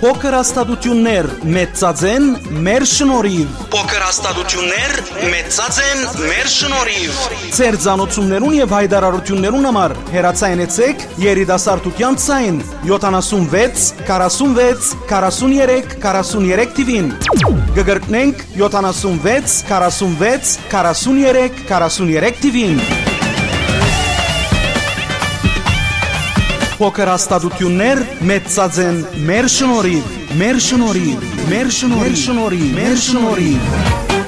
Փոքր հաստատություններ մեծածեն մեր շնորհիվ։ Փոքր հաստատություններ մեծածեն մեր շնորհիվ։ Ձեր ցանոթություններուն եւ հայտարարություններուն համար հեռացայնեցեք երիտասարդության ցայն 76 46 43 43 TV-ին։ Գգրտնենք 76 46 43 43 TV-ին։ Փոքր հաստատություններ մեծածեն մեր շնորհիվ, մեր շնորհիվ, մեր շնորհիվ, մեր շնորհիվ, մեր շնորհիվ։